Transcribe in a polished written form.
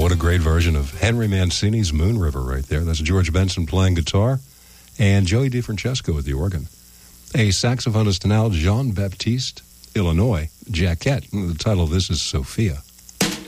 what a great version of Henry Mancini's Moon River right there. That's George Benson playing guitar and Joey DeFrancesco at the organ. A saxophonist now, Jean-Baptiste Illinois Jacquet. The title of this is Sophia.